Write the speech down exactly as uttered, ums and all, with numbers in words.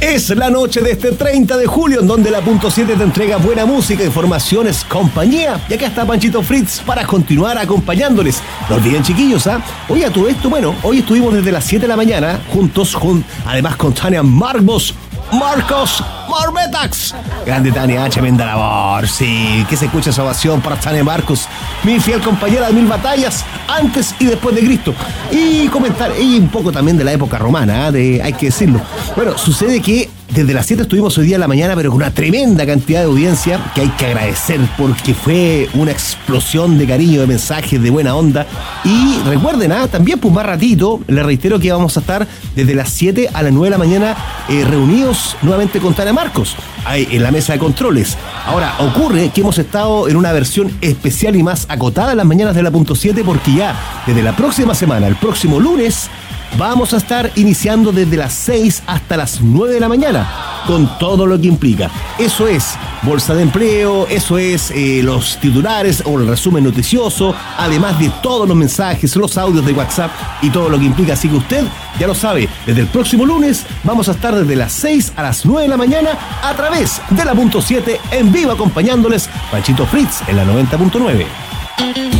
Es la noche de este treinta de julio en donde la punto siete te entrega buena música, informaciones, compañía. Y acá está Panchito Fritz para continuar acompañándoles. No olviden, chiquillos, ¿ah? ¿eh? Oye, a todo esto, bueno, hoy estuvimos desde las siete de la mañana juntos, jun- además con Tania Marcos, Marcos Marbetax. Grande Tania, tremenda labor, sí. Que se escucha esa ovación para Tania Marcos, mi fiel compañera de mil batallas, antes y después de Cristo. Y comentar, y un poco también de la época romana, ¿eh? de, hay que decirlo. Bueno, sucede que desde las siete estuvimos hoy día en la mañana, pero con una tremenda cantidad de audiencia que hay que agradecer porque fue una explosión de cariño, de mensajes, de buena onda. Y recuerden, ¿ah? también pues más ratito, les reitero que vamos a estar desde las siete a las nueve de la mañana eh, reunidos nuevamente con Tania Marcos ahí en la mesa de controles. Ahora, ocurre que hemos estado en una versión especial y más acotada en las mañanas de la punto siete porque ya desde la próxima semana, el próximo lunes, vamos a estar iniciando desde las seis hasta las nueve de la mañana, con todo lo que implica. Eso es bolsa de empleo, eso es eh, los titulares o el resumen noticioso, además de todos los mensajes, los audios de WhatsApp y todo lo que implica. Así que usted ya lo sabe, desde el próximo lunes vamos a estar desde las seis a las nueve de la mañana a través de la punto siete en vivo acompañándoles Panchito Fritz en la noventa punto nueve.